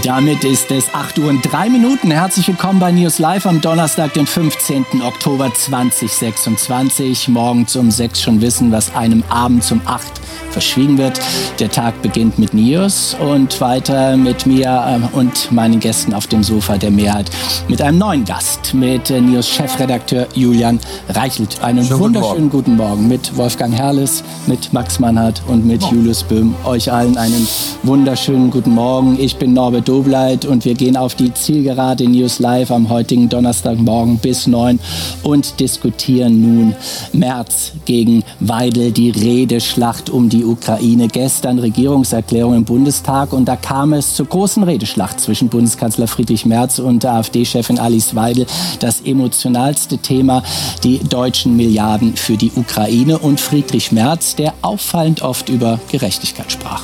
Damit ist es 8:03 Uhr. Herzlich willkommen bei News Live am Donnerstag, den 15. Oktober 2026. Morgens um 6 schon wissen, was einem abends um 8 verschwiegen wird. Der Tag beginnt mit News und weiter mit mir und meinen Gästen auf dem Sofa der Mehrheit. Mit einem neuen Gast, mit News-Chefredakteur Julian Reichelt. Einen wunderschönen guten Morgen mit Wolfgang Herrles, mit Max Mannhardt und mit Julius Böhm. Euch allen einen wunderschönen guten Morgen. Ich bin Norbert Dobleit und wir gehen auf die Zielgerade News Live am heutigen Donnerstagmorgen bis 9 und diskutieren nun Merz gegen Weidel, die Redeschlacht um die Ukraine. Gestern Regierungserklärung im Bundestag und da kam es zur großen Redeschlacht zwischen Bundeskanzler Friedrich Merz und der AfD-Chefin Alice Weidel. Das emotionalste Thema, die deutschen Milliarden für die Ukraine und Friedrich Merz, der auffallend oft über Gerechtigkeit sprach.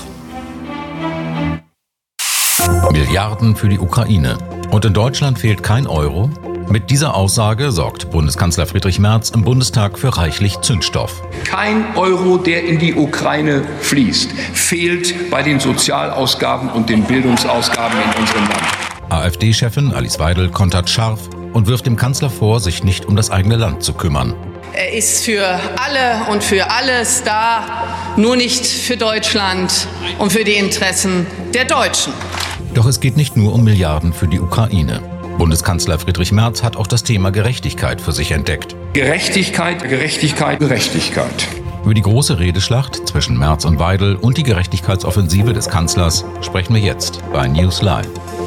Milliarden für die Ukraine. Und in Deutschland fehlt kein Euro? Mit dieser Aussage sorgt Bundeskanzler Friedrich Merz im Bundestag für reichlich Zündstoff. Kein Euro, der in die Ukraine fließt, fehlt bei den Sozialausgaben und den Bildungsausgaben in unserem Land. AfD-Chefin Alice Weidel kontert scharf und wirft dem Kanzler vor, sich nicht um das eigene Land zu kümmern. Er ist für alle und für alles da, nur nicht für Deutschland und für die Interessen der Deutschen. Doch es geht nicht nur um Milliarden für die Ukraine. Bundeskanzler Friedrich Merz hat auch das Thema Gerechtigkeit für sich entdeckt. Gerechtigkeit, Gerechtigkeit, Gerechtigkeit. Über die große Redeschlacht zwischen Merz und Weidel und die Gerechtigkeitsoffensive des Kanzlers sprechen wir jetzt bei News Live.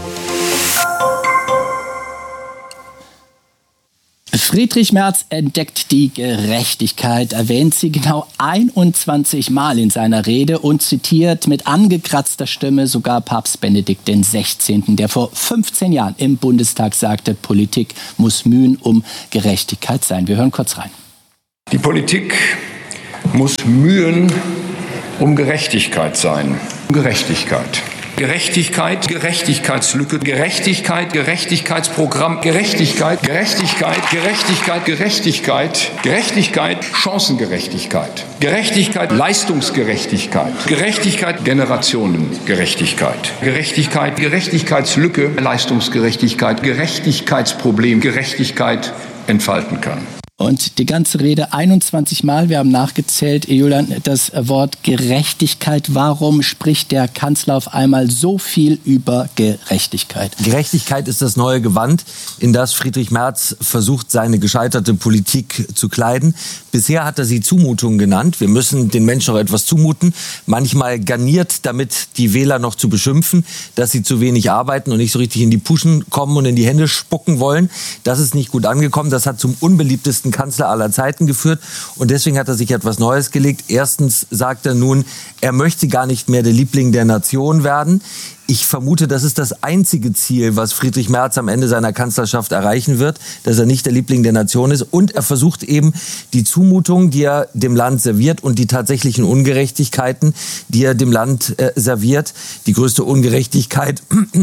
Friedrich Merz entdeckt die Gerechtigkeit, erwähnt sie genau 21 Mal in seiner Rede und zitiert mit angekratzter Stimme sogar Papst Benedikt XVI., der vor 15 Jahren im Bundestag sagte, Politik muss Mühen um Gerechtigkeit sein. Wir hören kurz rein. Die Politik muss Mühen um Gerechtigkeit sein. Gerechtigkeit. Gerechtigkeit, Gerechtigkeitslücke, Gerechtigkeit, Gerechtigkeitsprogramm, Gerechtigkeit, Gerechtigkeit, Gerechtigkeit, Gerechtigkeit, Gerechtigkeit, Chancengerechtigkeit, Gerechtigkeit, Leistungsgerechtigkeit, Gerechtigkeit, Generationengerechtigkeit, Gerechtigkeit, Gerechtigkeitslücke, Leistungsgerechtigkeit, Gerechtigkeitsproblem, Gerechtigkeit entfalten kann. Und die ganze Rede 21 Mal, wir haben nachgezählt, Julian, das Wort Gerechtigkeit. Warum spricht der Kanzler auf einmal so viel über Gerechtigkeit? Gerechtigkeit ist das neue Gewand, in das Friedrich Merz versucht, seine gescheiterte Politik zu kleiden. Bisher hat er sie Zumutungen genannt. Wir müssen den Menschen auch etwas zumuten. Manchmal garniert damit, die Wähler noch zu beschimpfen, dass sie zu wenig arbeiten und nicht so richtig in die Puschen kommen und in die Hände spucken wollen. Das ist nicht gut angekommen. Das hat zum unbeliebtesten Kanzler aller Zeiten geführt und deswegen hat er sich etwas Neues gelegt. Erstens sagt er nun, er möchte gar nicht mehr der Liebling der Nation werden. Ich vermute, das ist das einzige Ziel, was Friedrich Merz am Ende seiner Kanzlerschaft erreichen wird, dass er nicht der Liebling der Nation ist. Und er versucht eben die Zumutungen, die er dem Land serviert und die tatsächlichen Ungerechtigkeiten, die er dem Land serviert. Die größte Ungerechtigkeit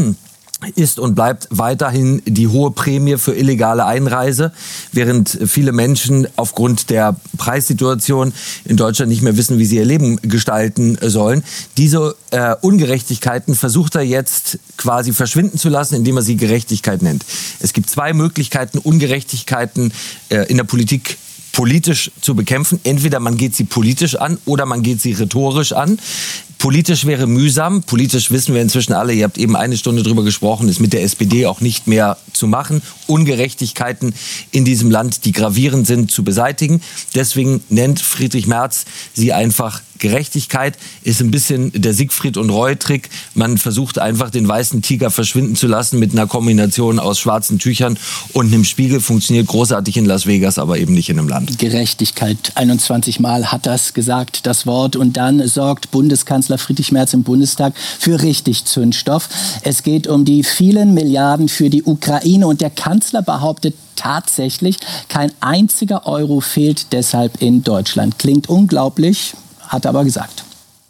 ist und bleibt weiterhin die hohe Prämie für illegale Einreise, während viele Menschen aufgrund der Preissituation in Deutschland nicht mehr wissen, wie sie ihr Leben gestalten sollen. Diese Ungerechtigkeiten versucht er jetzt quasi verschwinden zu lassen, indem er sie Gerechtigkeit nennt. Es gibt zwei Möglichkeiten, Ungerechtigkeiten in der Politik politisch zu bekämpfen. Entweder man geht sie politisch an oder man geht sie rhetorisch an. Politisch wäre mühsam. Politisch wissen wir inzwischen alle, ihr habt eben eine Stunde drüber gesprochen, ist mit der SPD auch nicht mehr zu machen. Ungerechtigkeiten in diesem Land, die gravierend sind, zu beseitigen. Deswegen nennt Friedrich Merz sie einfach Gerechtigkeit. Ist ein bisschen der Siegfried und Roy-Trick. Man versucht einfach, den weißen Tiger verschwinden zu lassen mit einer Kombination aus schwarzen Tüchern und einem Spiegel. Funktioniert großartig in Las Vegas, aber eben nicht in einem Land. Gerechtigkeit. 21 Mal hat das gesagt, das Wort. Und dann sorgt Bundeskanzler Friedrich Merz im Bundestag für richtig Zündstoff. Es geht um die vielen Milliarden für die Ukraine. Und der Kanzler behauptet tatsächlich, kein einziger Euro fehlt deshalb in Deutschland. Klingt unglaublich, hat er aber gesagt.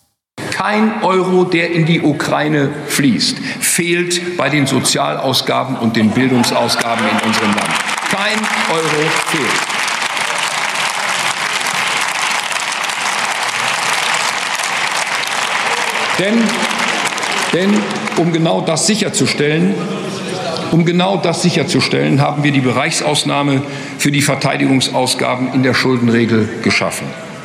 Kein Euro, der in die Ukraine fließt, fehlt bei den Sozialausgaben und den Bildungsausgaben in unserem Land. Kein Euro fehlt. Denn um genau das sicherzustellen, haben wir die Bereichsausnahme für die Verteidigungsausgaben in der Schuldenregel geschaffen.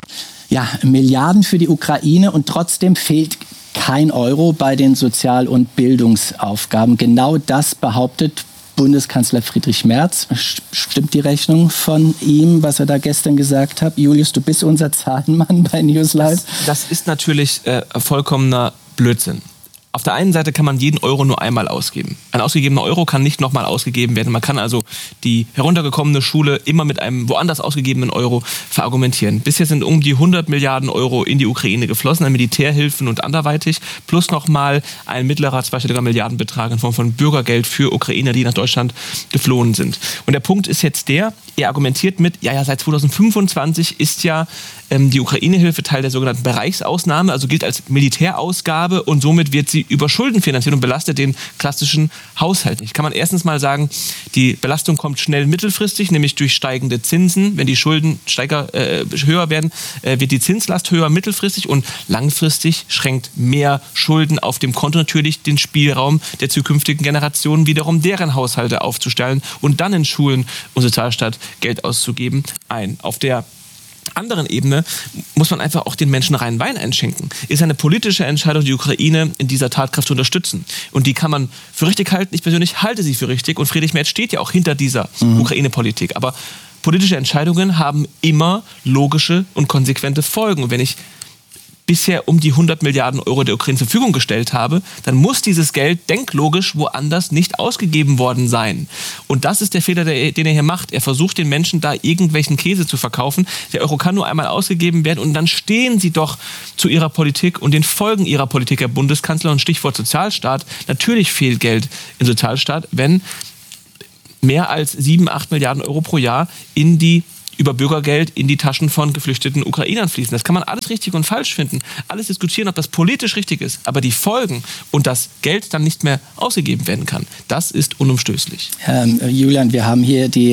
Ja, Milliarden für die Ukraine und trotzdem fehlt kein Euro bei den Sozial- und Bildungsaufgaben. Genau das behauptet Bundeskanzler Friedrich Merz. Stimmt die Rechnung von ihm, was er da gestern gesagt hat? Julius, du bist unser Zahlenmann bei News Live. Das ist natürlich vollkommener Blödsinn. Auf der einen Seite kann man jeden Euro nur einmal ausgeben. Ein ausgegebener Euro kann nicht nochmal ausgegeben werden. Man kann also die heruntergekommene Schule immer mit einem woanders ausgegebenen Euro verargumentieren. Bisher sind um die 100 Milliarden Euro in die Ukraine geflossen, an Militärhilfen und anderweitig, plus nochmal ein mittlerer zweistelliger Milliardenbetrag in Form von Bürgergeld für Ukrainer, die nach Deutschland geflohen sind. Und der Punkt ist jetzt er argumentiert mit, seit 2025 ist ja die Ukraine-Hilfe Teil der sogenannten Bereichsausnahme, also gilt als Militärausgabe und somit wird sie über Schulden finanziert und belastet den klassischen Haushalt nicht. Kann man erstens mal sagen, die Belastung kommt schnell mittelfristig, nämlich durch steigende Zinsen. Wenn die Schulden höher werden, wird die Zinslast höher mittelfristig und langfristig schränkt mehr Schulden auf dem Konto natürlich den Spielraum der zukünftigen Generationen wiederum deren Haushalte aufzustellen und dann in Schulen und Sozialstaat Geld auszugeben ein. Auf der anderen Ebene muss man einfach auch den Menschen reinen Wein einschenken. Ist eine politische Entscheidung, die Ukraine in dieser Tatkraft zu unterstützen. Und die kann man für richtig halten. Ich persönlich halte sie für richtig. Und Friedrich Merz steht ja auch hinter dieser Ukraine-Politik. Aber politische Entscheidungen haben immer logische und konsequente Folgen. Und wenn ich bisher um die 100 Milliarden Euro der Ukraine zur Verfügung gestellt habe, dann muss dieses Geld denklogisch woanders nicht ausgegeben worden sein. Und das ist der Fehler, den er hier macht. Er versucht den Menschen da irgendwelchen Käse zu verkaufen. Der Euro kann nur einmal ausgegeben werden und dann stehen sie doch zu ihrer Politik und den Folgen ihrer Politik, Herr Bundeskanzler. Und Stichwort Sozialstaat. Natürlich fehlt Geld im Sozialstaat, wenn mehr als 7-8 Milliarden Euro pro Jahr über Bürgergeld in die Taschen von geflüchteten Ukrainern fließen. Das kann man alles richtig und falsch finden, alles diskutieren, ob das politisch richtig ist. Aber die Folgen und das Geld dann nicht mehr ausgegeben werden kann, das ist unumstößlich. Julian, wir haben hier die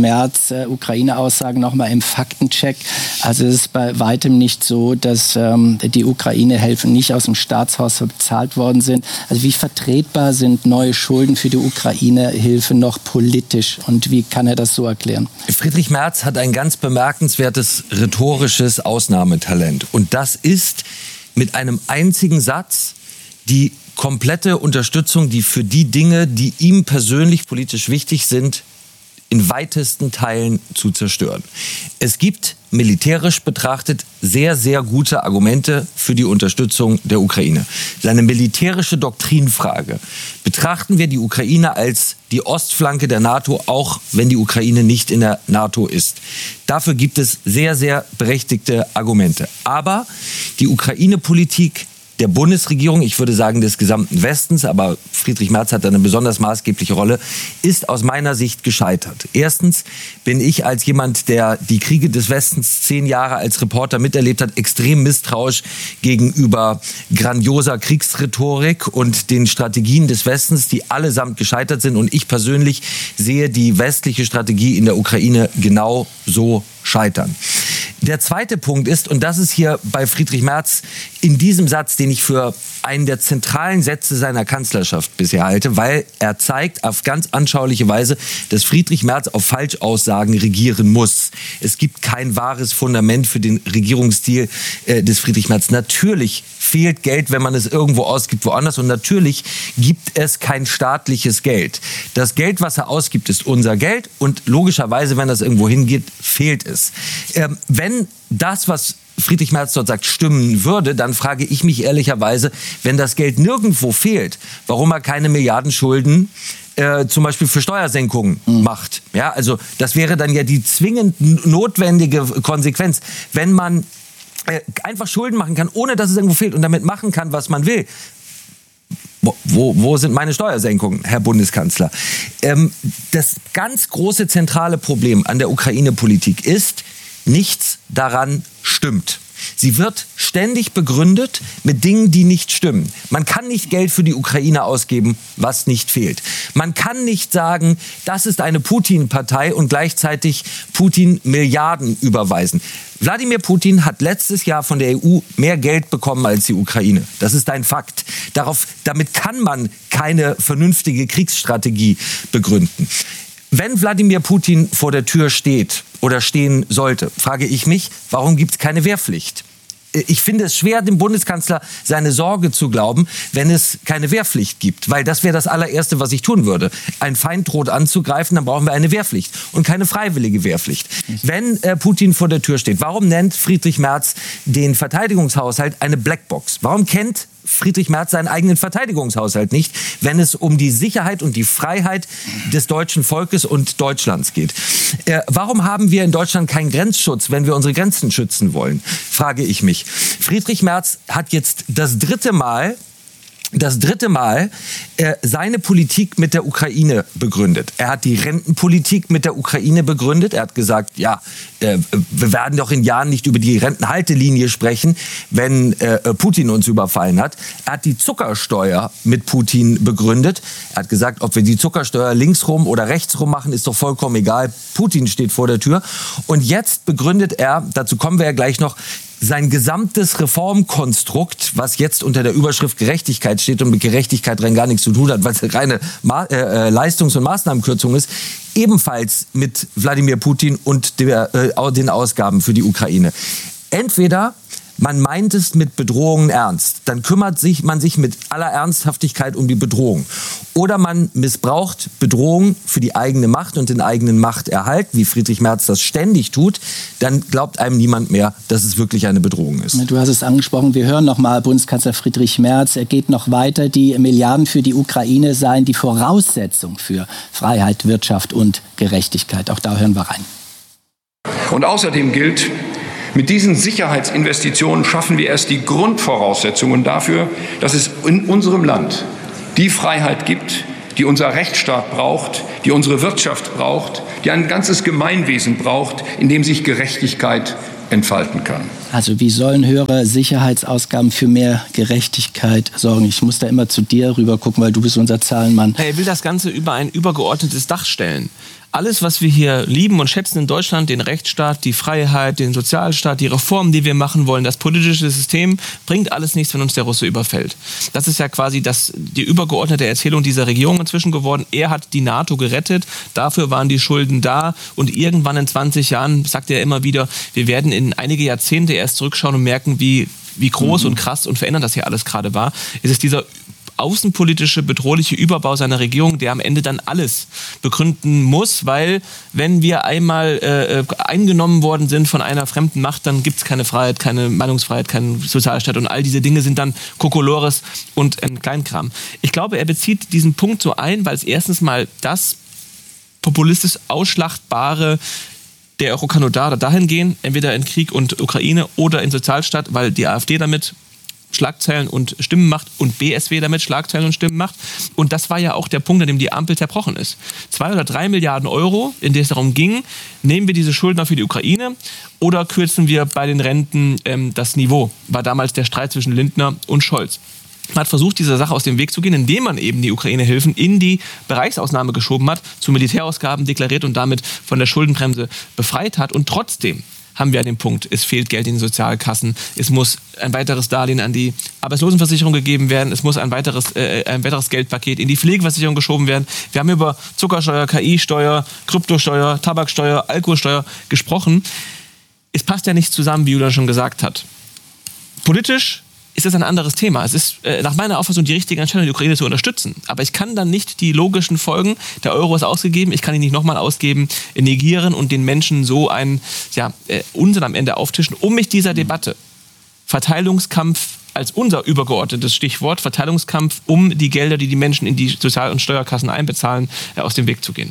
Merz-Ukraine-Aussagen nochmal im Faktencheck. Also es ist bei weitem nicht so, dass die Ukraine-Hilfen nicht aus dem Staatshaushalt bezahlt worden sind. Also wie vertretbar sind neue Schulden für die Ukraine-Hilfe noch politisch und wie kann er das so erklären? Friedrich Merz hat ein ganz bemerkenswertes rhetorisches Ausnahmetalent. Und das ist mit einem einzigen Satz die komplette Unterstützung, die für die Dinge, die ihm persönlich politisch wichtig sind, in weitesten Teilen zu zerstören. Es gibt militärisch betrachtet sehr, sehr gute Argumente für die Unterstützung der Ukraine. Seine militärische Doktrinfrage. Betrachten wir die Ukraine als die Ostflanke der NATO, auch wenn die Ukraine nicht in der NATO ist. Dafür gibt es sehr, sehr berechtigte Argumente. Aber die Ukraine-Politik der Bundesregierung, ich würde sagen des gesamten Westens, aber Friedrich Merz hat eine besonders maßgebliche Rolle, ist aus meiner Sicht gescheitert. Erstens bin ich als jemand, der die Kriege des Westens 10 Jahre als Reporter miterlebt hat, extrem misstrauisch gegenüber grandioser Kriegsrhetorik und den Strategien des Westens, die allesamt gescheitert sind. Und ich persönlich sehe die westliche Strategie in der Ukraine genau so scheitern. Der zweite Punkt ist, und das ist hier bei Friedrich Merz in diesem Satz, den ich für einen der zentralen Sätze seiner Kanzlerschaft bisher halte, weil er zeigt auf ganz anschauliche Weise, dass Friedrich Merz auf Falschaussagen regieren muss. Es gibt kein wahres Fundament für den Regierungsstil des Friedrich Merz. Natürlich fehlt Geld, wenn man es irgendwo ausgibt, woanders. Und natürlich gibt es kein staatliches Geld. Das Geld, was er ausgibt, ist unser Geld. Und logischerweise, wenn das irgendwo hingeht, fehlt es. Wenn das, was Friedrich Merz dort sagt, stimmen würde, dann frage ich mich ehrlicherweise, wenn das Geld nirgendwo fehlt, warum er keine Milliardenschulden zum Beispiel für Steuersenkungen macht. Ja, also das wäre dann ja die zwingend notwendige Konsequenz. Wenn man einfach Schulden machen kann, ohne dass es irgendwo fehlt und damit machen kann, was man will. Wo sind meine Steuersenkungen, Herr Bundeskanzler? Das ganz große zentrale Problem an der Ukraine-Politik ist, nichts daran stimmt. Sie wird ständig begründet mit Dingen, die nicht stimmen. Man kann nicht Geld für die Ukraine ausgeben, was nicht fehlt. Man kann nicht sagen, das ist eine Putin-Partei und gleichzeitig Putin Milliarden überweisen. Wladimir Putin hat letztes Jahr von der EU mehr Geld bekommen als die Ukraine. Das ist ein Fakt. Damit kann man keine vernünftige Kriegsstrategie begründen. Wenn Wladimir Putin vor der Tür steht oder stehen sollte, frage ich mich, warum gibt es keine Wehrpflicht? Ich finde es schwer, dem Bundeskanzler seine Sorge zu glauben, wenn es keine Wehrpflicht gibt. Weil das wäre das allererste, was ich tun würde. Ein Feind droht anzugreifen, dann brauchen wir eine Wehrpflicht und keine freiwillige Wehrpflicht. Wenn Putin vor der Tür steht, warum nennt Friedrich Merz den Verteidigungshaushalt eine Blackbox? Warum kennt Friedrich Merz seinen eigenen Verteidigungshaushalt nicht, wenn es um die Sicherheit und die Freiheit des deutschen Volkes und Deutschlands geht? Warum haben wir in Deutschland keinen Grenzschutz, wenn wir unsere Grenzen schützen wollen, frage ich mich. Friedrich Merz hat jetzt das dritte Mal seine Politik mit der Ukraine begründet. Er hat die Rentenpolitik mit der Ukraine begründet. Er hat gesagt, ja, wir werden doch in Jahren nicht über die Rentenhaltelinie sprechen, wenn Putin uns überfallen hat. Er hat die Zuckersteuer mit Putin begründet. Er hat gesagt, ob wir die Zuckersteuer linksrum oder rechtsrum machen, ist doch vollkommen egal. Putin steht vor der Tür. Und jetzt begründet er, dazu kommen wir ja gleich noch, sein gesamtes Reformkonstrukt, was jetzt unter der Überschrift Gerechtigkeit steht und mit Gerechtigkeit rein gar nichts zu tun hat, weil es reine Leistungs- und Maßnahmenkürzung ist, ebenfalls mit Wladimir Putin und den Ausgaben für die Ukraine. Entweder man meint es mit Bedrohungen ernst, dann kümmert man sich mit aller Ernsthaftigkeit um die Bedrohung. Oder man missbraucht Bedrohung für die eigene Macht und den eigenen Machterhalt, wie Friedrich Merz das ständig tut, dann glaubt einem niemand mehr, dass es wirklich eine Bedrohung ist. Du hast es angesprochen, wir hören nochmal Bundeskanzler Friedrich Merz, er geht noch weiter, die Milliarden für die Ukraine seien die Voraussetzung für Freiheit, Wirtschaft und Gerechtigkeit. Auch da hören wir rein. Und außerdem gilt, mit diesen Sicherheitsinvestitionen schaffen wir erst die Grundvoraussetzungen dafür, dass es in unserem Land die Freiheit gibt, die unser Rechtsstaat braucht, die unsere Wirtschaft braucht, die ein ganzes Gemeinwesen braucht, in dem sich Gerechtigkeit entfalten kann. Also wie sollen höhere Sicherheitsausgaben für mehr Gerechtigkeit sorgen? Ich muss da immer zu dir rüber gucken, weil du bist unser Zahlenmann. Er will das Ganze über ein übergeordnetes Dach stellen. Alles, was wir hier lieben und schätzen in Deutschland, den Rechtsstaat, die Freiheit, den Sozialstaat, die Reformen, die wir machen wollen, das politische System, bringt alles nichts, wenn uns der Russe überfällt. Das ist ja quasi die übergeordnete Erzählung dieser Regierung inzwischen geworden. Er hat die NATO gerettet, dafür waren die Schulden da und irgendwann in 20 Jahren, sagt er immer wieder, wir werden in einige Jahrzehnte erst zurückschauen und merken, wie groß und krass und verändert das hier alles gerade war. Es ist dieser außenpolitische, bedrohliche Überbau seiner Regierung, der am Ende dann alles begründen muss, weil wenn wir einmal eingenommen worden sind von einer fremden Macht, dann gibt es keine Freiheit, keine Meinungsfreiheit, keinen Sozialstaat und all diese Dinge sind dann Kokolores und Kleinkram. Ich glaube, er bezieht diesen Punkt so ein, weil es erstens mal das populistisch Ausschlachtbare der Euro kann nur dahin gehen, entweder in Krieg und Ukraine oder in Sozialstaat, weil die AfD damit Schlagzeilen und Stimmen macht und BSW damit Schlagzeilen und Stimmen macht. Und das war ja auch der Punkt, an dem die Ampel zerbrochen ist. 2 oder 3 Milliarden Euro, in denen es darum ging, nehmen wir diese Schuldner für die Ukraine oder kürzen wir bei den Renten das Niveau, war damals der Streit zwischen Lindner und Scholz. Man hat versucht, dieser Sache aus dem Weg zu gehen, indem man eben die Ukraine-Hilfen in die Bereichsausnahme geschoben hat, zu Militärausgaben deklariert und damit von der Schuldenbremse befreit hat. Und trotzdem haben wir an dem Punkt, es fehlt Geld in den Sozialkassen, es muss ein weiteres Darlehen an die Arbeitslosenversicherung gegeben werden, es muss ein weiteres Geldpaket in die Pflegeversicherung geschoben werden. Wir haben über Zuckersteuer, KI-Steuer, Kryptosteuer, Tabaksteuer, Alkoholsteuer gesprochen. Es passt ja nicht zusammen, wie Julian schon gesagt hat. Politisch ist das ein anderes Thema. Es ist nach meiner Auffassung die richtige Entscheidung, die Ukraine zu unterstützen. Aber ich kann dann nicht die logischen Folgen, der Euro ist ausgegeben, ich kann ihn nicht nochmal ausgeben, negieren und den Menschen so einen Unsinn am Ende auftischen, um mich dieser Debatte, Verteilungskampf als unser übergeordnetes Stichwort, Verteilungskampf, um die Gelder, die die Menschen in die Sozial- und Steuerkassen einbezahlen, aus dem Weg zu gehen.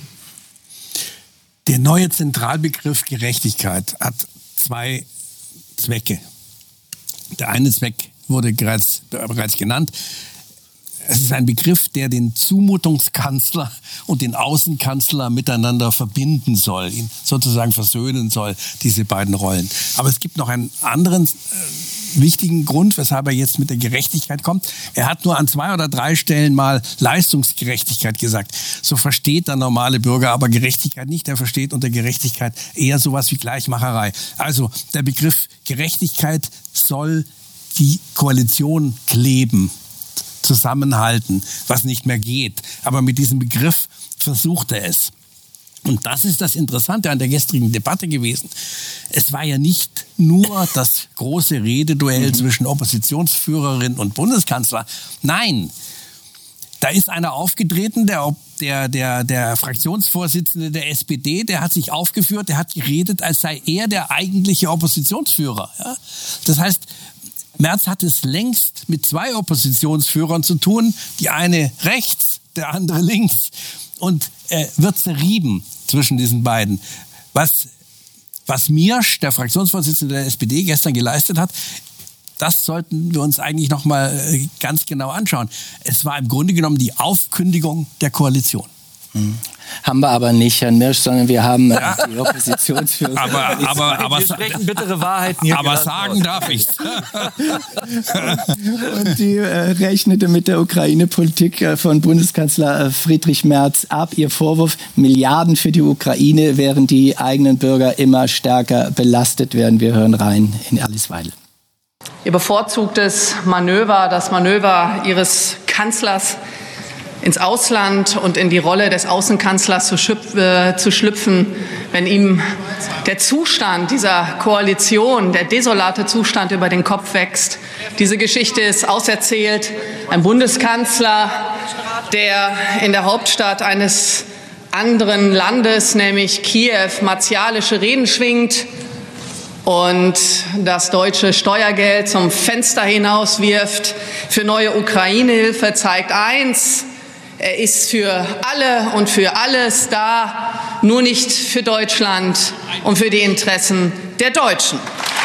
Der neue Zentralbegriff Gerechtigkeit hat 2 Zwecke. Der eine Zweck wurde bereits genannt. Es ist ein Begriff, der den Zumutungskanzler und den Außenkanzler miteinander verbinden soll, ihn sozusagen versöhnen soll, diese beiden Rollen. Aber es gibt noch einen anderen wichtigen Grund, weshalb er jetzt mit der Gerechtigkeit kommt. Er hat nur an 2 oder 3 Stellen mal Leistungsgerechtigkeit gesagt. So versteht der normale Bürger aber Gerechtigkeit nicht. Er versteht unter Gerechtigkeit eher sowas wie Gleichmacherei. Also der Begriff Gerechtigkeit soll die Koalition kleben, zusammenhalten, was nicht mehr geht. Aber mit diesem Begriff versucht er es. Und das ist das Interessante an der gestrigen Debatte gewesen. Es war ja nicht nur das große Rededuell zwischen Oppositionsführerin und Bundeskanzler. Nein, da ist einer aufgetreten, der Fraktionsvorsitzende der SPD, der hat sich aufgeführt, der hat geredet, als sei er der eigentliche Oppositionsführer. Ja? Das heißt, Merz hat es längst mit 2 Oppositionsführern zu tun, die eine rechts, der andere links, und wird zerrieben zwischen diesen beiden. Was Miersch, der Fraktionsvorsitzende der SPD, gestern geleistet hat, das sollten wir uns eigentlich noch mal ganz genau anschauen. Es war im Grunde genommen die Aufkündigung der Koalition. Haben wir aber nicht, Herrn Miersch, sondern wir haben die Oppositionsführer. Aber wir sprechen bittere Wahrheiten hier. Aber sagen darf ich's. Und die rechnete mit der Ukraine-Politik von Bundeskanzler Friedrich Merz ab. Ihr Vorwurf, Milliarden für die Ukraine, während die eigenen Bürger immer stärker belastet werden. Wir hören rein in Alice Weidel. Ihr bevorzugtes Manöver, das Manöver Ihres Kanzlers, ins Ausland und in die Rolle des Außenkanzlers zu schlüpfen, wenn ihm der Zustand dieser Koalition, der desolate Zustand über den Kopf wächst. Diese Geschichte ist auserzählt. Ein Bundeskanzler, der in der Hauptstadt eines anderen Landes, nämlich Kiew, martialische Reden schwingt und das deutsche Steuergeld zum Fenster hinauswirft für neue Ukraine-Hilfe, zeigt eins: Er ist für alle und für alles da, nur nicht für Deutschland und für die Interessen der Deutschen.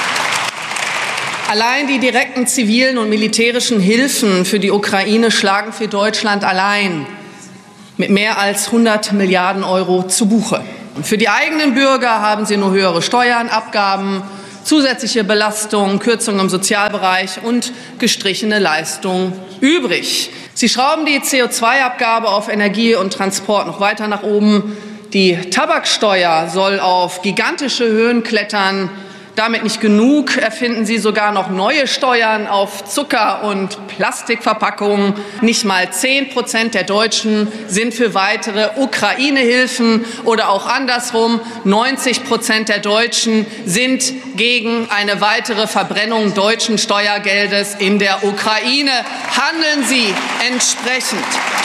Allein die direkten zivilen und militärischen Hilfen für die Ukraine schlagen für Deutschland allein mit mehr als 100 Milliarden Euro zu Buche. Und für die eigenen Bürger haben sie nur höhere Steuern, Abgaben, zusätzliche Belastungen, Kürzungen im Sozialbereich und gestrichene Leistungen übrig. Sie schrauben die CO2-Abgabe auf Energie und Transport noch weiter nach oben. Die Tabaksteuer soll auf gigantische Höhen klettern. Damit nicht genug, erfinden Sie sogar noch neue Steuern auf Zucker- und Plastikverpackungen. Nicht mal 10% der Deutschen sind für weitere Ukraine-Hilfen oder auch andersrum. 90% der Deutschen sind gegen eine weitere Verbrennung deutschen Steuergeldes in der Ukraine. Handeln Sie entsprechend.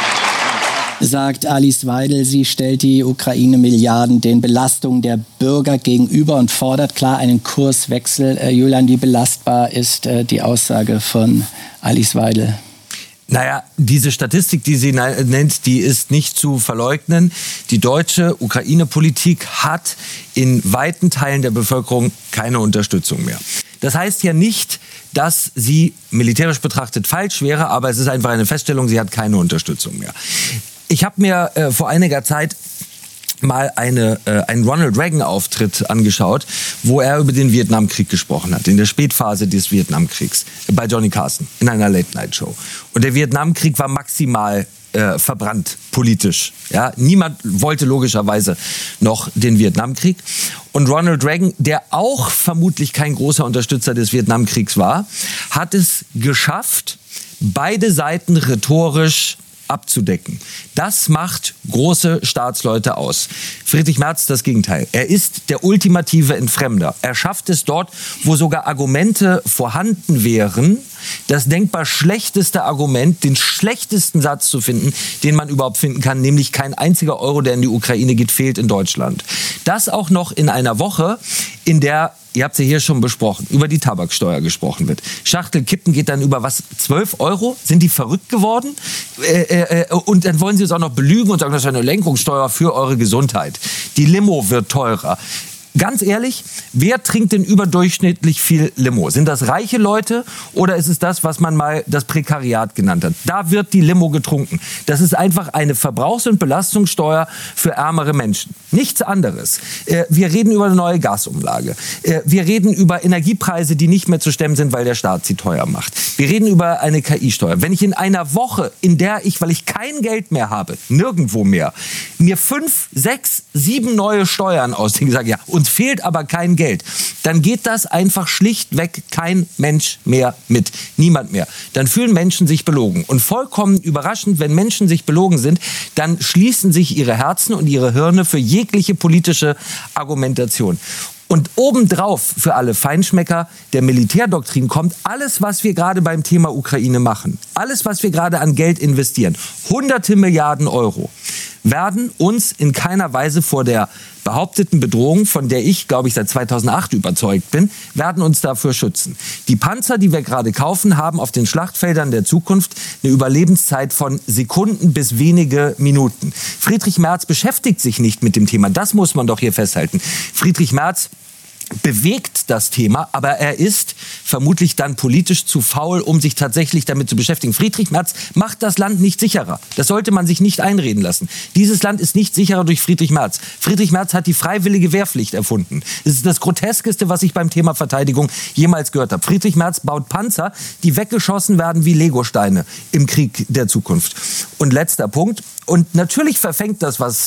Sagt Alice Weidel. Sie stellt die Ukraine-Milliarden den Belastungen der Bürger gegenüber und fordert klar einen Kurswechsel. Julian, wie belastbar ist die Aussage von Alice Weidel? Naja, diese Statistik, die sie nennt, die ist nicht zu verleugnen. Die deutsche Ukraine-Politik hat in weiten Teilen der Bevölkerung keine Unterstützung mehr. Das heißt ja nicht, dass sie militärisch betrachtet falsch wäre, aber es ist einfach eine Feststellung, sie hat keine Unterstützung mehr. Ich habe mir vor einiger Zeit mal einen Ronald Reagan-Auftritt angeschaut, wo er über den Vietnamkrieg gesprochen hat, in der Spätphase des Vietnamkriegs, bei Johnny Carson in einer Late-Night-Show. Und der Vietnamkrieg war maximal verbrannt, politisch. Ja? Niemand wollte logischerweise noch den Vietnamkrieg. Und Ronald Reagan, der auch vermutlich kein großer Unterstützer des Vietnamkriegs war, hat es geschafft, beide Seiten rhetorisch abzudecken. Das macht große Staatsleute aus. Friedrich Merz das Gegenteil. Er ist der ultimative Entfremder. Er schafft es dort, wo sogar Argumente vorhanden wären, das denkbar schlechteste Argument, den schlechtesten Satz zu finden, den man überhaupt finden kann, nämlich kein einziger Euro, der in die Ukraine geht, fehlt in Deutschland. Das auch noch in einer Woche, in der, ihr habt es ja hier schon besprochen, über die Tabaksteuer gesprochen wird. Schachtel Kippen geht dann über 12 Euro? Sind die verrückt geworden? Und dann wollen sie uns auch noch belügen und sagen, das ist eine Lenkungssteuer für eure Gesundheit. Die Limo wird teurer. Ganz ehrlich, wer trinkt denn überdurchschnittlich viel Limo? Sind das reiche Leute oder ist es das, was man mal das Prekariat genannt hat? Da wird die Limo getrunken. Das ist einfach eine Verbrauchs- und Belastungssteuer für ärmere Menschen. Nichts anderes. Wir reden über eine neue Gasumlage. Wir reden über Energiepreise, die nicht mehr zu stemmen sind, weil der Staat sie teuer macht. Wir reden über eine KI-Steuer. Wenn ich in einer Woche, in der ich, weil ich kein Geld mehr habe, nirgendwo mehr, mir 5, 6, 7 neue Steuern ausdenke, sage ja, uns fehlt aber kein Geld, dann geht das einfach schlichtweg kein Mensch mehr mit. Niemand mehr. Dann fühlen Menschen sich belogen. Und vollkommen überraschend, wenn Menschen sich belogen sind, dann schließen sich ihre Herzen und ihre Hirne für jegliche politische Argumentation. Und obendrauf für alle Feinschmecker der Militärdoktrin kommt alles, was wir gerade beim Thema Ukraine machen, alles, was wir gerade an Geld investieren, hunderte Milliarden Euro, werden uns in keiner Weise vor der behaupteten Bedrohung, von der ich, glaube ich, seit 2008 überzeugt bin, werden uns dafür schützen. Die Panzer, die wir gerade kaufen, haben auf den Schlachtfeldern der Zukunft eine Überlebenszeit von Sekunden bis wenige Minuten. Friedrich Merz beschäftigt sich nicht mit dem Thema. Das muss man doch hier festhalten. Friedrich Merz bewegt das Thema, aber er ist vermutlich dann politisch zu faul, um sich tatsächlich damit zu beschäftigen. Friedrich Merz macht das Land nicht sicherer. Das sollte man sich nicht einreden lassen. Dieses Land ist nicht sicherer durch Friedrich Merz. Friedrich Merz hat die freiwillige Wehrpflicht erfunden. Das ist das Groteskeste, was ich beim Thema Verteidigung jemals gehört habe. Friedrich Merz baut Panzer, die weggeschossen werden wie Legosteine im Krieg der Zukunft. Und letzter Punkt. Und natürlich verfängt das, was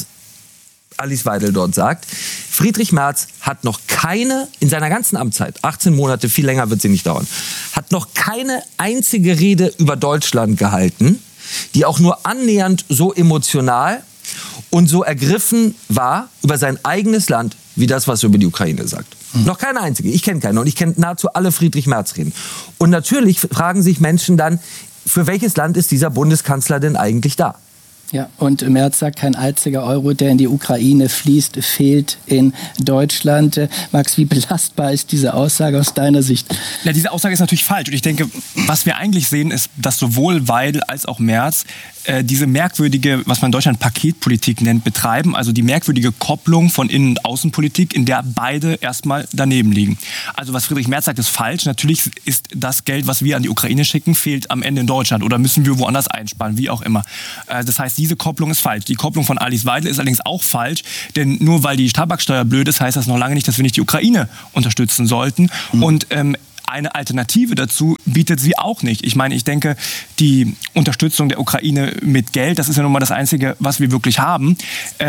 Alice Weidel dort sagt. Friedrich Merz hat noch keine, in seiner ganzen Amtszeit, 18 Monate, viel länger wird sie nicht dauern, hat noch keine einzige Rede über Deutschland gehalten, die auch nur annähernd so emotional und so ergriffen war über sein eigenes Land, wie das, was er über die Ukraine sagt. Noch keine einzige. Ich kenne keine. Und ich kenne nahezu alle Friedrich Merz-Reden. Und natürlich fragen sich Menschen dann, für welches Land ist dieser Bundeskanzler denn eigentlich da? Ja, und Merz sagt, kein einziger Euro, der in die Ukraine fließt, fehlt in Deutschland. Max, wie belastbar ist diese Aussage aus deiner Sicht? Ja, diese Aussage ist natürlich falsch. Und ich denke, was wir eigentlich sehen, ist, dass sowohl Weidel als auch Merz diese merkwürdige, was man in Deutschland Paketpolitik nennt, betreiben. Also die merkwürdige Kopplung von Innen- und Außenpolitik, in der beide erstmal daneben liegen. Also was Friedrich Merz sagt, ist falsch. Natürlich ist das Geld, was wir an die Ukraine schicken, fehlt am Ende in Deutschland. Oder müssen wir woanders einsparen, wie auch immer. Das heißt, diese Kopplung ist falsch. Die Kopplung von Alice Weidel ist allerdings auch falsch. Denn nur weil die Tabaksteuer blöd ist, heißt das noch lange nicht, dass wir nicht die Ukraine unterstützen sollten. Und eine Alternative dazu bietet sie auch nicht. Ich meine, ich denke, die Unterstützung der Ukraine mit Geld, das ist ja nun mal das Einzige, was wir wirklich haben.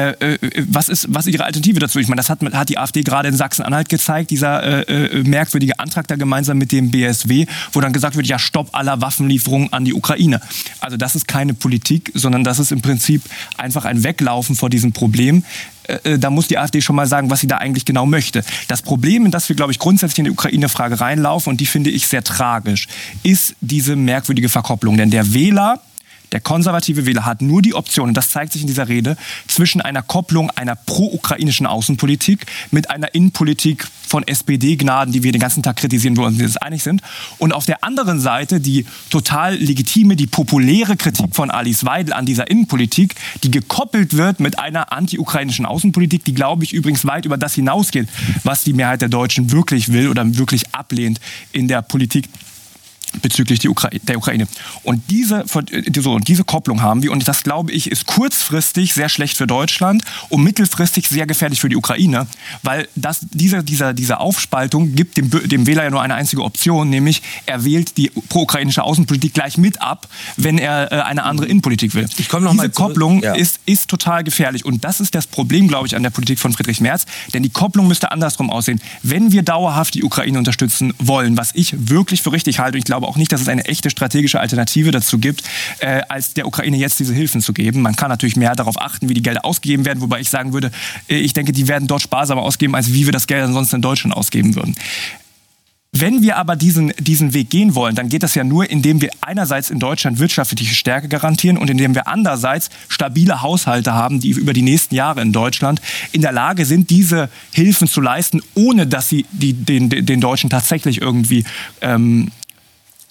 Was ist ihre Alternative dazu? Ich meine, das hat die AfD gerade in Sachsen-Anhalt gezeigt, dieser merkwürdige Antrag da gemeinsam mit dem BSW, wo dann gesagt wird, ja, Stopp aller Waffenlieferungen an die Ukraine. Also das ist keine Politik, sondern das ist im Prinzip einfach ein Weglaufen vor diesem Problem. Da muss die AfD schon mal sagen, was sie da eigentlich genau möchte. Das Problem, in das wir, glaube ich, grundsätzlich in die Ukraine-Frage reinlaufen, und die finde ich sehr tragisch, ist diese merkwürdige Verkopplung. Denn der Wähler, der konservative Wähler, hat nur die Option, und das zeigt sich in dieser Rede, zwischen einer Kopplung einer pro-ukrainischen Außenpolitik mit einer Innenpolitik von SPD-Gnaden, die wir den ganzen Tag kritisieren, wo wir uns einig sind. Und auf der anderen Seite die total legitime, die populäre Kritik von Alice Weidel an dieser Innenpolitik, die gekoppelt wird mit einer anti-ukrainischen Außenpolitik, die, glaube ich, übrigens weit über das hinausgeht, was die Mehrheit der Deutschen wirklich will oder wirklich ablehnt in der Politik bezüglich der Ukraine. Und diese Kopplung haben wir, und das, glaube ich, ist kurzfristig sehr schlecht für Deutschland und mittelfristig sehr gefährlich für die Ukraine, weil diese Aufspaltung gibt dem Wähler ja nur eine einzige Option, nämlich er wählt die pro-ukrainische Außenpolitik gleich mit ab, wenn er eine andere Innenpolitik will. Diese Kopplung ist total gefährlich, und das ist das Problem, glaube ich, an der Politik von Friedrich Merz, denn die Kopplung müsste andersrum aussehen. Wenn wir dauerhaft die Ukraine unterstützen wollen, was ich wirklich für richtig halte, und ich glaube auch nicht, dass es eine echte strategische Alternative dazu gibt, als der Ukraine jetzt diese Hilfen zu geben. Man kann natürlich mehr darauf achten, wie die Gelder ausgegeben werden, wobei ich sagen würde, ich denke, die werden dort sparsamer ausgeben, als wie wir das Geld ansonsten in Deutschland ausgeben würden. Wenn wir aber diesen Weg gehen wollen, dann geht das ja nur, indem wir einerseits in Deutschland wirtschaftliche Stärke garantieren und indem wir andererseits stabile Haushalte haben, die über die nächsten Jahre in Deutschland in der Lage sind, diese Hilfen zu leisten, ohne dass sie den Deutschen tatsächlich irgendwie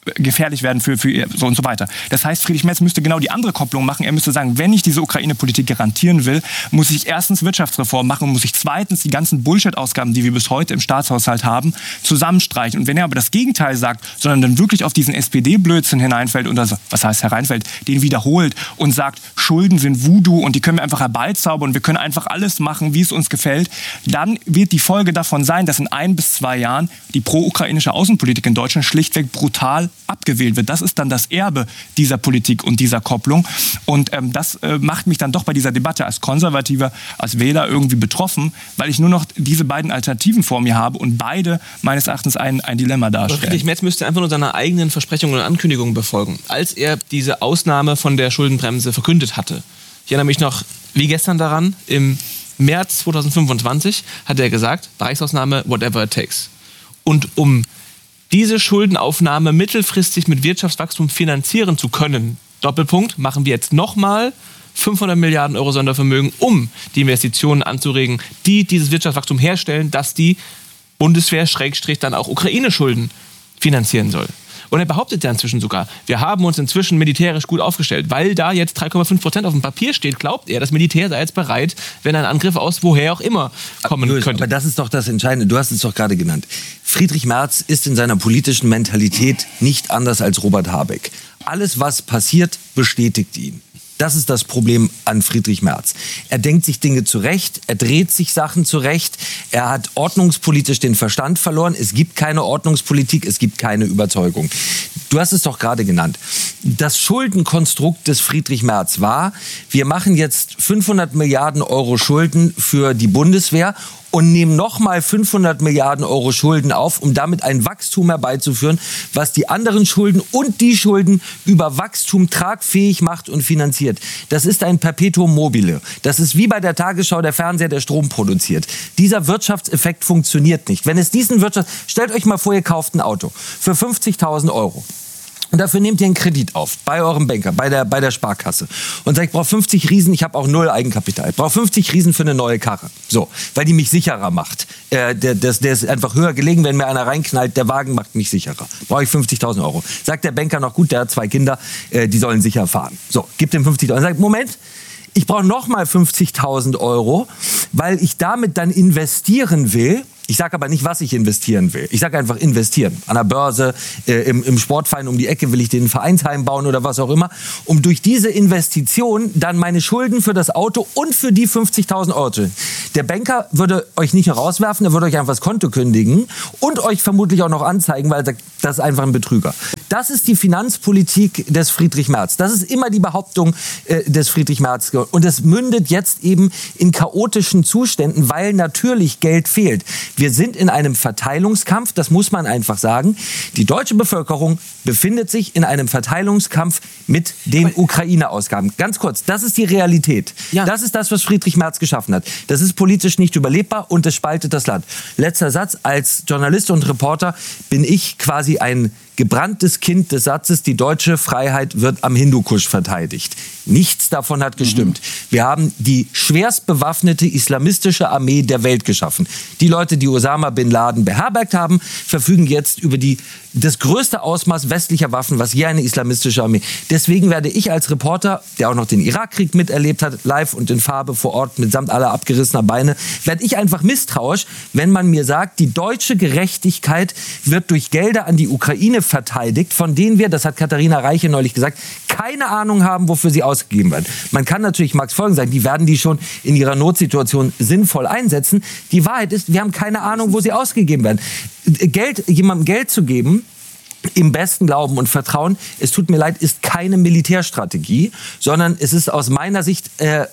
gefährlich werden für so und so weiter. Das heißt, Friedrich Merz müsste genau die andere Kopplung machen. Er müsste sagen, wenn ich diese Ukraine-Politik garantieren will, muss ich erstens Wirtschaftsreform machen und muss ich zweitens die ganzen Bullshit-Ausgaben, die wir bis heute im Staatshaushalt haben, zusammenstreichen. Und wenn er aber das Gegenteil sagt, sondern dann wirklich auf diesen SPD-Blödsinn hineinfällt oder was heißt hereinfällt, den wiederholt und sagt, Schulden sind Voodoo und die können wir einfach herbeizaubern und wir können einfach alles machen, wie es uns gefällt, dann wird die Folge davon sein, dass in 1 bis 2 Jahren die pro-ukrainische Außenpolitik in Deutschland schlichtweg brutal abgewählt wird. Das ist dann das Erbe dieser Politik und dieser Kopplung. Und das macht mich dann doch bei dieser Debatte als Konservativer, als Wähler irgendwie betroffen, weil ich nur noch diese beiden Alternativen vor mir habe und beide meines Erachtens ein Dilemma darstellen. Friedrich Merz müsste einfach nur seine eigenen Versprechungen und Ankündigungen befolgen. Als er diese Ausnahme von der Schuldenbremse verkündet hatte, ich erinnere mich noch wie gestern daran, im März 2025 hat er gesagt, Bereichsausnahme, whatever it takes. Und um diese Schuldenaufnahme mittelfristig mit Wirtschaftswachstum finanzieren zu können, Doppelpunkt, machen wir jetzt nochmal 500 Milliarden Euro Sondervermögen, um die Investitionen anzuregen, die dieses Wirtschaftswachstum herstellen, dass die Bundeswehr / dann auch Ukraine-Schulden finanzieren soll. Und er behauptet ja inzwischen sogar, wir haben uns inzwischen militärisch gut aufgestellt, weil da jetzt 3,5% auf dem Papier steht, glaubt er, das Militär sei jetzt bereit, wenn ein Angriff aus woher auch immer kommen könnte. Aber das ist doch das Entscheidende, du hast es doch gerade genannt. Friedrich Merz ist in seiner politischen Mentalität nicht anders als Robert Habeck. Alles, was passiert, bestätigt ihn. Das ist das Problem an Friedrich Merz. Er denkt sich Dinge zurecht, er dreht sich Sachen zurecht, er hat ordnungspolitisch den Verstand verloren. Es gibt keine Ordnungspolitik, es gibt keine Überzeugung. Du hast es doch gerade genannt. Das Schuldenkonstrukt des Friedrich Merz war, wir machen jetzt 500 Milliarden Euro Schulden für die Bundeswehr und nehmen nochmal 500 Milliarden Euro Schulden auf, um damit ein Wachstum herbeizuführen, was die anderen Schulden und die Schulden über Wachstum tragfähig macht und finanziert. Das ist ein Perpetuum mobile. Das ist wie bei der Tagesschau der Fernseher, der Strom produziert. Dieser Wirtschaftseffekt funktioniert nicht. Wenn es diesen stellt euch mal vor, ihr kauft ein Auto für 50.000 Euro. Und dafür nehmt ihr einen Kredit auf, bei eurem Banker, bei der Sparkasse. Und sagt, ich brauche 50 Riesen, ich habe auch 0 Eigenkapital. Ich brauche 50 Riesen für eine neue Karre. So, weil die mich sicherer macht. Der ist einfach höher gelegen, wenn mir einer reinknallt, der Wagen macht mich sicherer. Brauche ich 50.000 Euro. Sagt der Banker noch, gut, der hat 2 Kinder, die sollen sicher fahren. So, gibt ihm 50.000 Euro. Sagt, Moment, ich brauche nochmal 50.000 Euro, weil ich damit dann investieren will. Ich sage aber nicht, was ich investieren will. Ich sage einfach investieren. An der Börse, im Sportverein um die Ecke will ich den Vereinsheim bauen oder was auch immer. Um durch diese Investition dann meine Schulden für das Auto und für die 50.000 Euro zu. Der Banker würde euch nicht nur rauswerfen, er würde euch einfach das Konto kündigen und euch vermutlich auch noch anzeigen, weil er sagt, das ist einfach ein Betrüger. Das ist die Finanzpolitik des Friedrich Merz. Das ist immer die Behauptung des Friedrich Merz. Und es mündet jetzt eben in chaotischen Zuständen, weil natürlich Geld fehlt. Wir sind in einem Verteilungskampf, das muss man einfach sagen. Die deutsche Bevölkerung befindet sich in einem Verteilungskampf mit den Ukraine-Ausgaben. Ganz kurz, das ist die Realität. Ja. Das ist das, was Friedrich Merz geschaffen hat. Das ist politisch nicht überlebbar und es spaltet das Land. Letzter Satz, als Journalist und Reporter bin ich quasi ein gebranntes Kind des Satzes, die deutsche Freiheit wird am Hindukusch verteidigt. Nichts davon hat gestimmt. Wir haben die schwerst bewaffnete islamistische Armee der Welt geschaffen. Die Leute, die Osama Bin Laden beherbergt haben, verfügen jetzt über das größte Ausmaß westlicher Waffen, was je eine islamistische Armee. Deswegen werde ich als Reporter, der auch noch den Irakkrieg miterlebt hat, live und in Farbe vor Ort mitsamt aller abgerissener Beine, werde ich einfach misstrauisch, wenn man mir sagt, die deutsche Gerechtigkeit wird durch Gelder an die Ukraine verteidigt, von denen wir, das hat Katharina Reiche neulich gesagt, keine Ahnung haben, wofür sie ausgegeben werden. Man kann natürlich Max Folgen sagen, die werden die schon in ihrer Notsituation sinnvoll einsetzen. Die Wahrheit ist, wir haben keine Ahnung, wo sie ausgegeben werden. Jemandem Geld zu geben, im besten Glauben und Vertrauen, es tut mir leid, ist keine Militärstrategie, sondern es ist aus meiner Sicht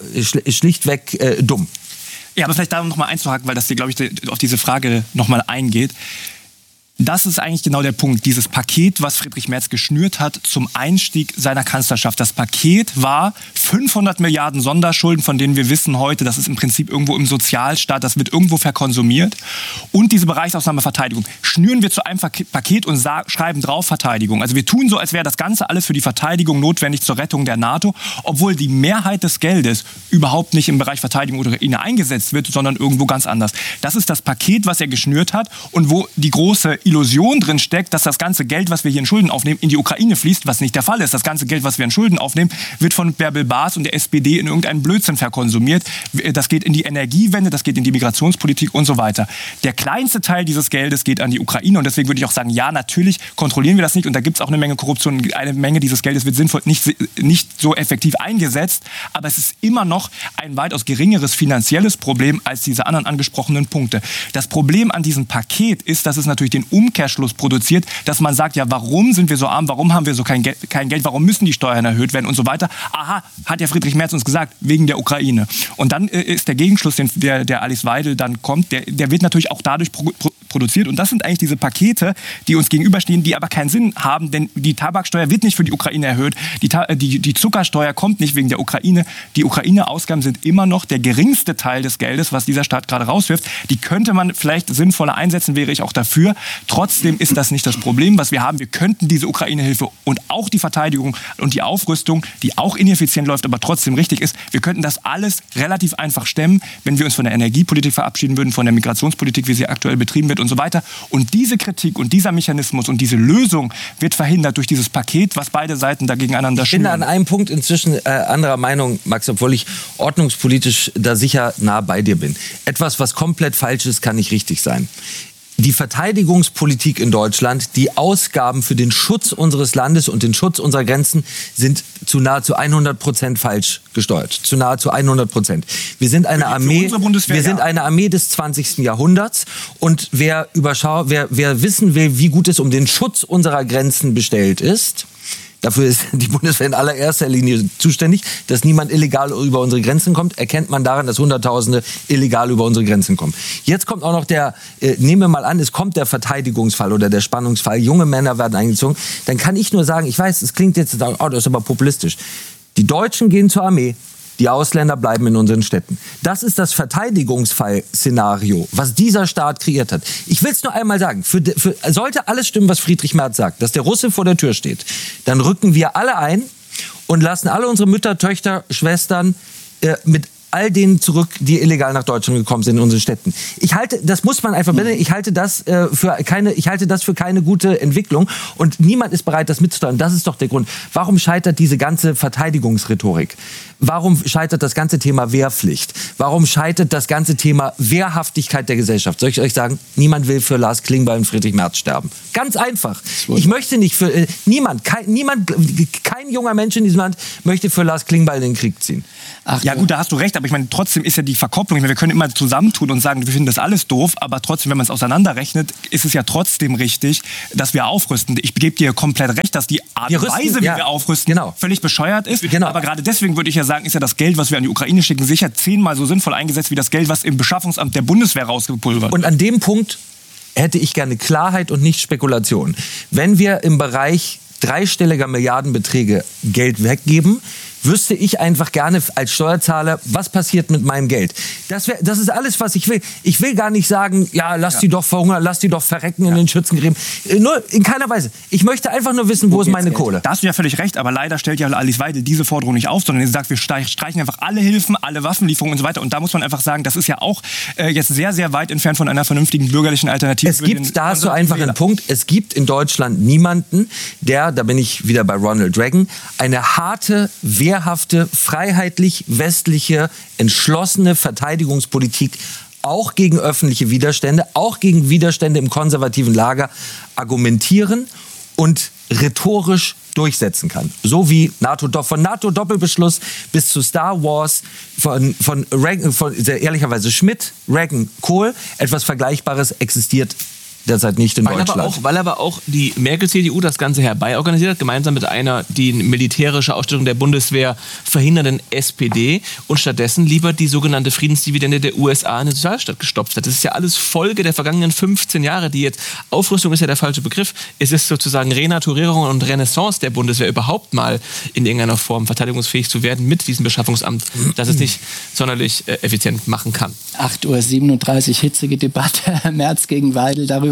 schlichtweg dumm. Ja, aber vielleicht da noch mal einzuhaken, weil das, glaube ich, auf diese Frage noch mal eingeht. Das ist eigentlich genau der Punkt, dieses Paket, was Friedrich Merz geschnürt hat zum Einstieg seiner Kanzlerschaft. Das Paket war 500 Milliarden Sonderschulden, von denen wir wissen heute, das ist im Prinzip irgendwo im Sozialstaat, das wird irgendwo verkonsumiert. Und diese Bereichsausnahme Verteidigung. Schnüren wir zu einem Paket und schreiben drauf Verteidigung. Also wir tun so, als wäre das Ganze alles für die Verteidigung notwendig zur Rettung der NATO, obwohl die Mehrheit des Geldes überhaupt nicht im Bereich Verteidigung oder Ukraine eingesetzt wird, sondern irgendwo ganz anders. Das ist das Paket, was er geschnürt hat und wo die große Illusion drin steckt, dass das ganze Geld, was wir hier in Schulden aufnehmen, in die Ukraine fließt, was nicht der Fall ist. Das ganze Geld, was wir in Schulden aufnehmen, wird von Bärbel Baas und der SPD in irgendeinen Blödsinn verkonsumiert. Das geht in die Energiewende, das geht in die Migrationspolitik und so weiter. Der kleinste Teil dieses Geldes geht an die Ukraine und deswegen würde ich auch sagen, ja, natürlich kontrollieren wir das nicht und da gibt es auch eine Menge Korruption, eine Menge dieses Geldes wird sinnvoll nicht so effektiv eingesetzt, aber es ist immer noch ein weitaus geringeres finanzielles Problem als diese anderen angesprochenen Punkte. Das Problem an diesem Paket ist, dass es natürlich den Umkehrschluss produziert, dass man sagt, ja, warum sind wir so arm, warum haben wir so kein Geld, warum müssen die Steuern erhöht werden und so weiter. Aha, hat ja Friedrich Merz uns gesagt, wegen der Ukraine. Und dann ist der Gegenschluss, der Alice Weidel dann kommt, der wird natürlich auch dadurch produziert. Und das sind eigentlich diese Pakete, die uns gegenüberstehen, die aber keinen Sinn haben, denn die Tabaksteuer wird nicht für die Ukraine erhöht, die Zuckersteuer kommt nicht wegen der Ukraine. Die Ukraine-Ausgaben sind immer noch der geringste Teil des Geldes, was dieser Staat gerade rauswirft. Die könnte man vielleicht sinnvoller einsetzen, wäre ich auch dafür. Trotzdem ist das nicht das Problem, was wir haben. Wir könnten diese Ukraine-Hilfe und auch die Verteidigung und die Aufrüstung, die auch ineffizient läuft, aber trotzdem richtig ist, wir könnten das alles relativ einfach stemmen, wenn wir uns von der Energiepolitik verabschieden würden, von der Migrationspolitik, wie sie aktuell betrieben wird und so weiter. Und diese Kritik und dieser Mechanismus und diese Lösung wird verhindert durch dieses Paket, was beide Seiten da gegeneinander schnüren. Ich bin an einem Punkt inzwischen anderer Meinung, Max, obwohl ich ordnungspolitisch da sicher nah bei dir bin. Etwas, was komplett falsch ist, kann nicht richtig sein. Die Verteidigungspolitik in Deutschland, die Ausgaben für den Schutz unseres Landes und den Schutz unserer Grenzen sind zu nahezu 100% falsch gesteuert. Zu nahezu 100%. Wir sind eine Armee, sind eine Armee des 20. Jahrhunderts und wer wissen will, wie gut es um den Schutz unserer Grenzen bestellt ist, dafür ist die Bundeswehr in allererster Linie zuständig, dass niemand illegal über unsere Grenzen kommt. Erkennt man daran, dass Hunderttausende illegal über unsere Grenzen kommen. Jetzt kommt auch noch nehmen wir mal an, es kommt der Verteidigungsfall oder der Spannungsfall. Junge Männer werden eingezogen. Dann kann ich nur sagen, ich weiß, es klingt jetzt, das ist aber populistisch. Die Deutschen gehen zur Armee. Die Ausländer bleiben in unseren Städten. Das ist das Verteidigungsfall-Szenario, was dieser Staat kreiert hat. Ich will es nur einmal sagen, sollte alles stimmen, was Friedrich Merz sagt, dass der Russe vor der Tür steht, dann rücken wir alle ein und lassen alle unsere Mütter, Töchter, Schwestern mit all denen zurück, die illegal nach Deutschland gekommen sind in unseren Städten. Das muss man einfach benennen, ich halte das für keine gute Entwicklung und niemand ist bereit, das mitzusteuern. Das ist doch der Grund. Warum scheitert diese ganze Verteidigungsrhetorik? Warum scheitert das ganze Thema Wehrpflicht? Warum scheitert das ganze Thema Wehrhaftigkeit der Gesellschaft? Soll ich euch sagen, niemand will für Lars Klingbeil und Friedrich Merz sterben. Ganz einfach. Ich möchte nicht für kein junger Mensch in diesem Land möchte für Lars Klingbeil in den Krieg ziehen. Ja gut, da hast du recht, aber ich meine, trotzdem ist ja die Verkopplung, wir können immer zusammentun und sagen, wir finden das alles doof, aber trotzdem, wenn man es auseinanderrechnet, ist es ja trotzdem richtig, dass wir aufrüsten. Ich gebe dir komplett recht, dass die Art und Weise, wie wir aufrüsten, völlig bescheuert ist. Genau. Aber gerade deswegen würde ich ja sagen, ist ja das Geld, was wir an die Ukraine schicken, sicher 10-mal so sinnvoll eingesetzt, wie das Geld, was im Beschaffungsamt der Bundeswehr rausgepulvert. Und an dem Punkt hätte ich gerne Klarheit und nicht Spekulation. Wenn wir im Bereich dreistelliger Milliardenbeträge Geld weggeben, wüsste ich einfach gerne als Steuerzahler, was passiert mit meinem Geld. Das ist alles, was ich will. Ich will gar nicht sagen, lass die doch verhungern, lass die doch verrecken in den Schützengräben. Nur in keiner Weise. Ich möchte einfach nur wissen, wo ist meine Kohle. Da hast du ja völlig recht, aber leider stellt ja Alice Weidel diese Forderung nicht auf, sondern sie sagt, wir streichen einfach alle Hilfen, alle Waffenlieferungen und so weiter. Und da muss man einfach sagen, das ist ja auch jetzt sehr, sehr weit entfernt von einer vernünftigen bürgerlichen Alternative. Da hast du einfach einen Punkt, es gibt in Deutschland niemanden, da bin ich wieder bei Ronald Reagan, eine harte, wehrhafte, freiheitlich-westliche, entschlossene Verteidigungspolitik auch gegen öffentliche Widerstände, auch gegen Widerstände im konservativen Lager argumentieren und rhetorisch durchsetzen kann. So wie von NATO-Doppelbeschluss bis zu Star Wars, von ehrlicherweise Schmidt, Reagan, Kohl, etwas Vergleichbares existiert derzeit nicht in Deutschland. Weil aber auch die Merkel-CDU das Ganze herbeiorganisiert hat, gemeinsam mit einer die militärische Ausstattung der Bundeswehr verhindernden SPD und stattdessen lieber die sogenannte Friedensdividende der USA in den Sozialstaat gestopft hat. Das ist ja alles Folge der vergangenen 15 Jahre, die jetzt, Aufrüstung ist ja der falsche Begriff, es ist sozusagen Renaturierung und Renaissance der Bundeswehr überhaupt mal in irgendeiner Form verteidigungsfähig zu werden mit diesem Beschaffungsamt, das es nicht sonderlich effizient machen kann. 8:37 Uhr, hitzige Debatte, Merz gegen Weidel, darüber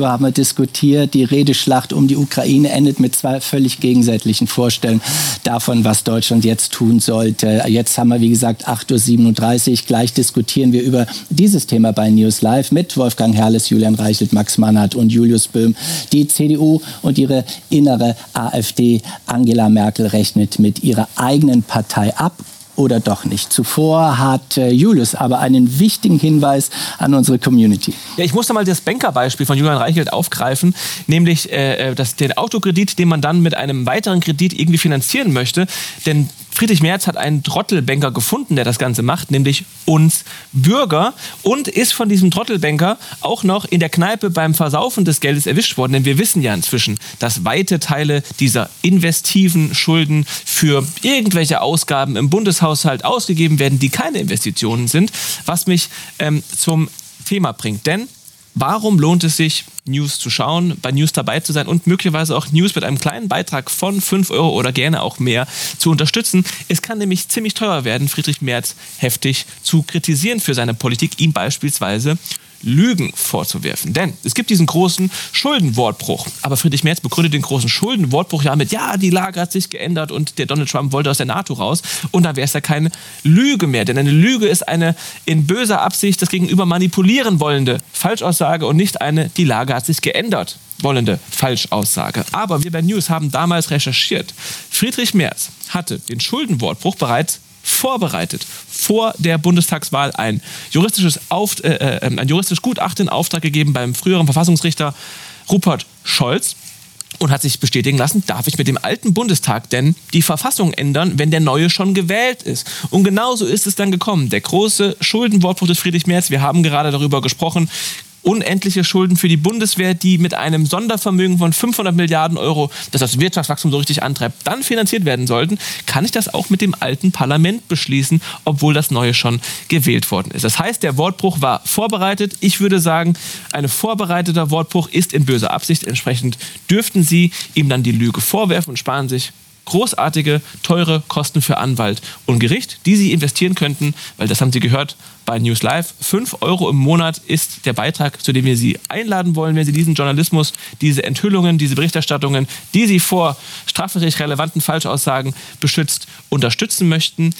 darüber haben wir diskutiert. Die Redeschlacht um die Ukraine endet mit zwei völlig gegensätzlichen Vorstellungen davon, was Deutschland jetzt tun sollte. Jetzt haben wir, wie gesagt, 8.37 Uhr. Gleich diskutieren wir über dieses Thema bei News Live mit Wolfgang Herrles, Julian Reichelt, Max Mannhardt und Julius Böhm. Die CDU und ihre innere AfD. Angela Merkel rechnet mit ihrer eigenen Partei ab. Oder doch nicht. Zuvor hat Julius aber einen wichtigen Hinweis an unsere Community. Ja, ich musste mal das Bankerbeispiel von Julian Reichelt aufgreifen, nämlich den Autokredit, den man dann mit einem weiteren Kredit irgendwie finanzieren möchte. Denn Friedrich Merz hat einen Trottelbanker gefunden, der das Ganze macht, nämlich uns Bürger, und ist von diesem Trottelbanker auch noch in der Kneipe beim Versaufen des Geldes erwischt worden. Denn wir wissen ja inzwischen, dass weite Teile dieser investiven Schulden für irgendwelche Ausgaben im Bundeshaushalt ausgegeben werden, die keine Investitionen sind, was mich zum Thema bringt. Denn warum lohnt es sich, News zu schauen, bei News dabei zu sein und möglicherweise auch News mit einem kleinen Beitrag von 5 € oder gerne auch mehr zu unterstützen? Es kann nämlich ziemlich teuer werden, Friedrich Merz heftig zu kritisieren für seine Politik, ihm beispielsweise Lügen vorzuwerfen. Denn es gibt diesen großen Schuldenwortbruch. Aber Friedrich Merz begründet den großen Schuldenwortbruch ja mit, ja, die Lage hat sich geändert und der Donald Trump wollte aus der NATO raus. Und dann wäre es ja keine Lüge mehr. Denn eine Lüge ist eine in böser Absicht das Gegenüber manipulieren wollende Falschaussage und nicht eine, die Lage hat sich geändert wollende Falschaussage. Aber wir bei News haben damals recherchiert. Friedrich Merz hatte den Schuldenwortbruch bereits vorbereitet, vor der Bundestagswahl ein juristisches Gutachten in Auftrag gegeben beim früheren Verfassungsrichter Rupert Scholz und hat sich bestätigen lassen, darf ich mit dem alten Bundestag denn die Verfassung ändern, wenn der neue schon gewählt ist? Und genauso ist es dann gekommen. Der große Schuldenwortbruch des Friedrich Merz, wir haben gerade darüber gesprochen, unendliche Schulden für die Bundeswehr, die mit einem Sondervermögen von 500 Milliarden €, das das Wirtschaftswachstum so richtig antreibt, dann finanziert werden sollten, kann ich das auch mit dem alten Parlament beschließen, obwohl das neue schon gewählt worden ist. Das heißt, der Wortbruch war vorbereitet. Ich würde sagen, ein vorbereiteter Wortbruch ist in böser Absicht. Entsprechend dürften Sie ihm dann die Lüge vorwerfen und sparen sich großartige, teure Kosten für Anwalt und Gericht, die Sie investieren könnten, weil das haben Sie gehört bei News Live. 5 € im Monat ist der Beitrag, zu dem wir Sie einladen wollen, wenn Sie diesen Journalismus, diese Enthüllungen, diese Berichterstattungen, die Sie vor strafrechtlich relevanten Falschaussagen beschützt, unterstützen möchten.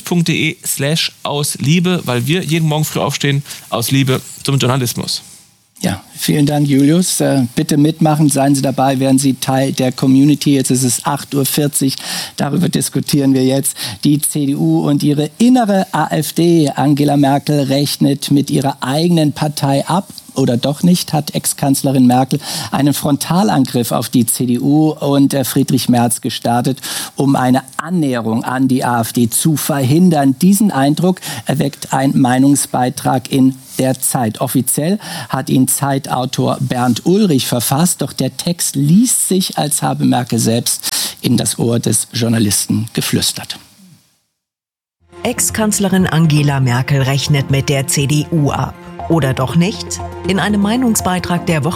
news.de/ausliebe, weil wir jeden Morgen früh aufstehen, aus Liebe zum Journalismus. Ja, vielen Dank, Julius. Bitte mitmachen, seien Sie dabei, werden Sie Teil der Community. Jetzt ist es 8.40 Uhr, darüber diskutieren wir jetzt. Die CDU und ihre innere AfD. Angela Merkel rechnet mit ihrer eigenen Partei ab. Oder doch nicht, hat Ex-Kanzlerin Merkel einen Frontalangriff auf die CDU und Friedrich Merz gestartet, um eine Annäherung an die AfD zu verhindern. Diesen Eindruck erweckt ein Meinungsbeitrag in der Zeit. Offiziell hat ihn Zeitautor Bernd Ulrich verfasst, doch der Text liest sich, als habe Merkel selbst in das Ohr des Journalisten geflüstert. Ex-Kanzlerin Angela Merkel rechnet mit der CDU ab. Oder doch nicht? In einem Meinungsbeitrag der Woche